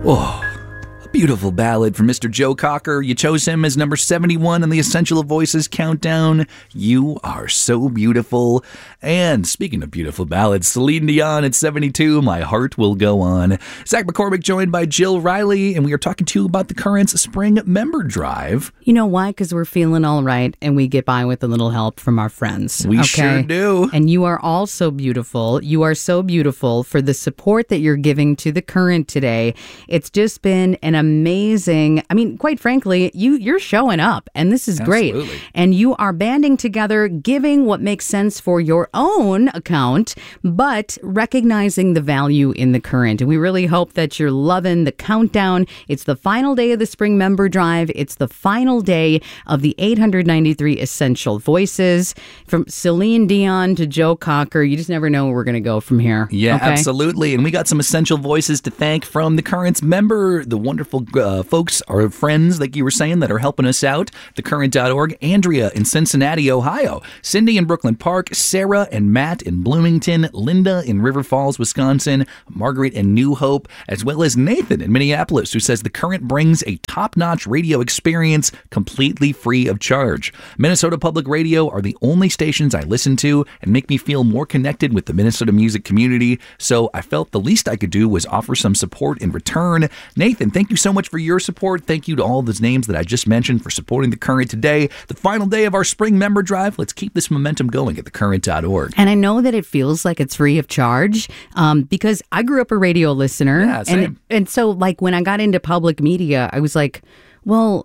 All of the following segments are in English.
Oh, a beautiful ballad from Mr. Joe Cocker. You chose him as number 71 on the Essential Voices Countdown. You are so beautiful. And speaking of beautiful ballads, Celine Dion at 72, My Heart Will Go On. Zach McCormick joined by Jill Riley, and we are talking to you about the Currents Spring Member Drive. You know why? Because we're feeling all right, and we get by with a little help from our friends. We sure do. And you are all so beautiful. You are so beautiful for the support that you're giving to the Current today. It's just been an amazing, quite frankly, you're showing up, and this is great. Absolutely. And you are banding together, giving what makes sense for your own account, but recognizing the value in the Current. And we really hope that you're loving the countdown. It's the final day of the Spring Member Drive. It's the final day of the 893 Essential Voices. From Celine Dion to Joe Cocker, you just never know where we're going to go from here. Yeah, okay? Absolutely. And we got some Essential Voices to thank from the Currents member, the wonderful folks, our friends, like you were saying, that are helping us out. TheCurrent.org, Andrea in Cincinnati, Ohio, Cindy in Brooklyn Park, Sarah and Matt in Bloomington, Linda in River Falls, Wisconsin, Margaret in New Hope, as well as Nathan in Minneapolis, who says the Current brings a top-notch radio experience completely free of charge. Minnesota Public Radio are the only stations I listen to and make me feel more connected with the Minnesota music community, so I felt the least I could do was offer some support in return. Nathan, thank you so much for your support. Thank you to all those names that I just mentioned for supporting the Current today. The final day of our Spring Member Drive. Let's keep this momentum going at thecurrent.org. And I know that it feels like it's free of charge because I grew up a radio listener. Yeah, same. And so, like, when I got into public media, I was like, well,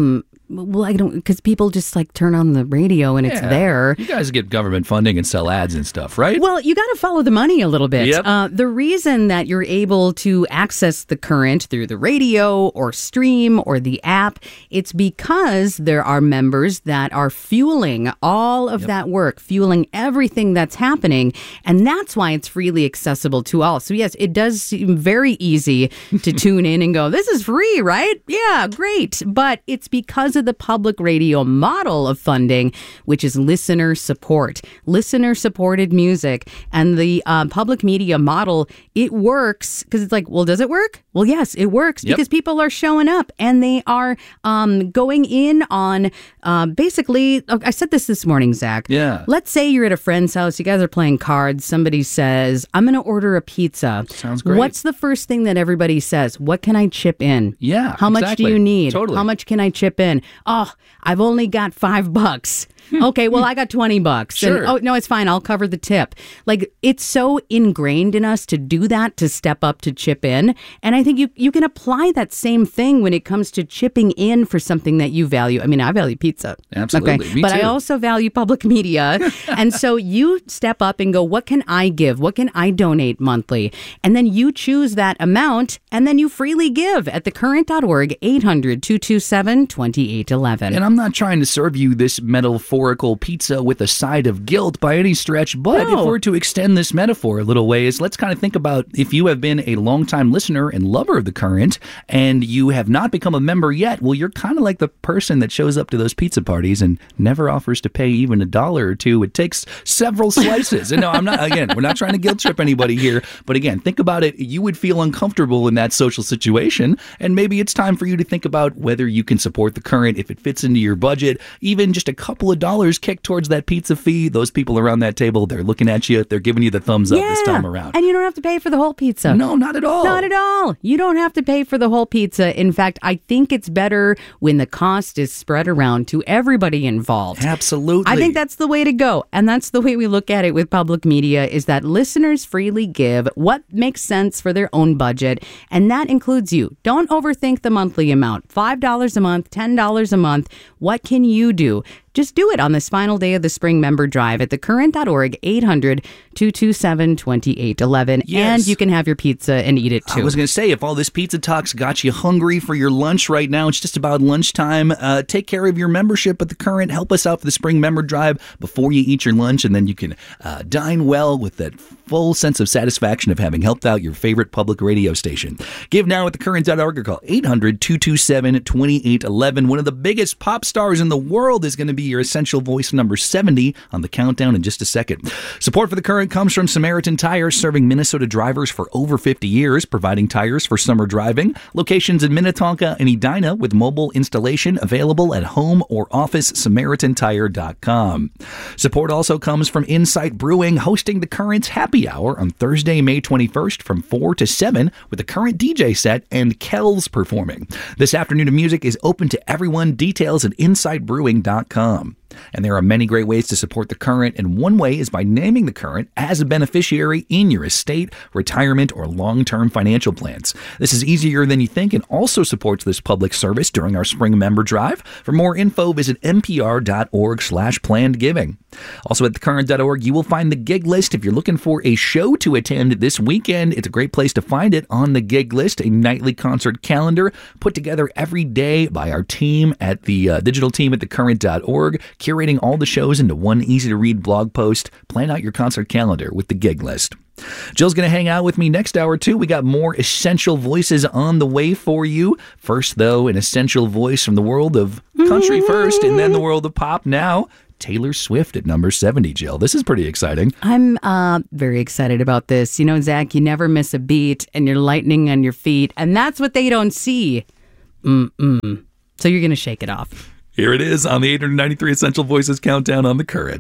I don't, because people just like turn on the radio and it's there. You guys get government funding and sell ads and stuff, right? Well, you got to follow the money a little bit. Yep. The reason that you're able to access the Current through the radio or stream or the app, it's because there are members that are fueling all of that work, fueling everything that's happening. And that's why it's freely accessible to all. So yes, it does seem very easy to tune in and go, this is free, right? Yeah, great. But it's because of the public radio model of funding, which is listener support, listener supported music. And the public media model, it works because it's like, well, does it work? Well, yes, it works because people are showing up and they are going in on basically, I said this morning, Zach. Yeah. Let's say you're at a friend's house, you guys are playing cards, somebody says, I'm going to order a pizza. Sounds great. What's the first thing that everybody says? What can I chip in? Yeah, How much do you need? Totally. How much can I chip in? Oh, I've only got $5. Okay, well, I got $20. Sure. And, oh, no, it's fine. I'll cover the tip. Like, it's so ingrained in us to do that, to step up, to chip in. And I think you can apply that same thing when it comes to chipping in for something that you value. I mean, I value pizza. Absolutely. Okay? Me But too. I also value public media. And so you step up and go, what can I give? What can I donate monthly? And then you choose that amount, and then you freely give at thecurrent.org, 800-227-2811. And I'm not trying to serve you this metaphorical pizza with a side of guilt by any stretch, but if we're to extend this metaphor a little ways, let's kind of think about if you have been a longtime listener and lover of the Current and you have not become a member yet, well, you're kind of like the person that shows up to those pizza parties and never offers to pay even $1 or $2. It takes several slices. And no, we're not trying to guilt trip anybody here, but again, think about it. You would feel uncomfortable in that social situation, and maybe it's time for you to think about whether you can support the Current, if it fits into your budget, even just a couple of dollars kicked towards that pizza fee. Those people around that table, they're looking at you. They're giving you the thumbs up this time around. And you don't have to pay for the whole pizza. No, not at all. Not at all. You don't have to pay for the whole pizza. In fact, I think it's better when the cost is spread around to everybody involved. Absolutely. I think that's the way to go. And that's the way we look at it with public media, is that listeners freely give what makes sense for their own budget. And that includes you. Don't overthink the monthly amount. $5 a month, $10 a month. What can you do? Just do it on this final day of the Spring Member Drive at thecurrent.org, 800-227-2811. Yes. And you can have your pizza and eat it too. I was going to say, if all this pizza talk's got you hungry for your lunch right now, it's just about lunchtime, take care of your membership at the Current. Help us out for the Spring Member Drive before you eat your lunch, and then you can dine well with that full sense of satisfaction of having helped out your favorite public radio station. Give now at thecurrent.org or call 800-227-2811. One of the biggest pop stars in the world is going to be your Essential Voice number 70 on the countdown in just a second. Support for The Current comes from Samaritan Tire, serving Minnesota drivers for over 50 years, providing tires for summer driving. Locations in Minnetonka and Edina with mobile installation available at home or office, SamaritanTire.com. Support also comes from Insight Brewing, hosting The Current's Happy Hour on Thursday, May 21st from 4 to 7 with The Current DJ set and Kells performing. This afternoon of music is open to everyone. Details at insightbrewing.com. And there are many great ways to support The Current, and one way is by naming The Current as a beneficiary in your estate, retirement, or long-term financial plans. This is easier than you think and also supports this public service during our spring member drive. For more info, visit npr.org/plannedgiving. Also at thecurrent.org, you will find the gig list. If you're looking for a show to attend this weekend, it's a great place to find it on the gig list, a nightly concert calendar put together every day by our team at the digital team at thecurrent.org, curating all the shows into one easy-to-read blog post. Plan out your concert calendar with the gig list. Jill's going to hang out with me next hour, too. We got more Essential Voices on the way for you. First, though, an essential voice from the world of country first, and then the world of pop now. Taylor Swift at number 70, Jill. This is pretty exciting. I'm very excited about this. You know, Zach, you never miss a beat, and you're lightning on your feet, and that's what they don't see. So you're going to shake it off. Here it is on the 893 Essential Voices Countdown on The Current.